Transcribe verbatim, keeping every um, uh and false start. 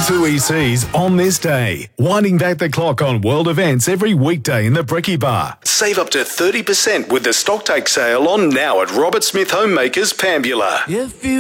Two E Cs on this day. Winding back the clock on world events every weekday in the Brekkie Bar. Save up to thirty percent with the stocktake sale on now at Robert Smith Homemakers, Pambula. If you